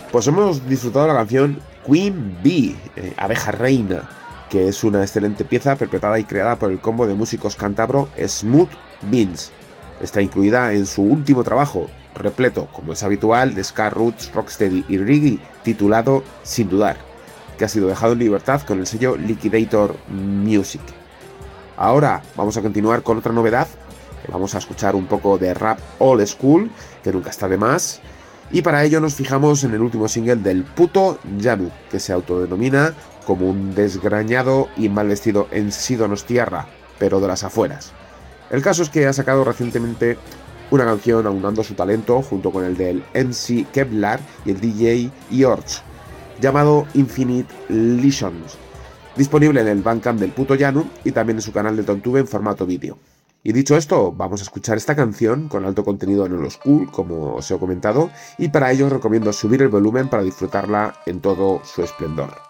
Pues hemos disfrutado la canción Queen Bee, Abeja Reina, que es una excelente pieza perpetrada y creada por el combo de músicos cántabro Smooth Beans. Está incluida en su último trabajo, repleto, como es habitual, de ska, roots, rocksteady y reggae, titulado Sin Dudar, que ha sido dejado en libertad con el sello Liquidator Music. Ahora vamos a continuar con otra novedad, que vamos a escuchar un poco de rap old school, que nunca está de más, y para ello nos fijamos en el último single del puto Yanu, que se autodenomina como un desgrañado y mal vestido en Donostiarra, pero de las afueras. El caso es que ha sacado recientemente una canción aunando su talento junto con el del MC Kevlar y el DJ George, llamado Infinite Lesions, disponible en el Bandcamp del puto Yanu y también en su canal de Tontube en formato vídeo. Y dicho esto, vamos a escuchar esta canción con alto contenido en el school, como os he comentado, y para ello os recomiendo subir el volumen para disfrutarla en todo su esplendor.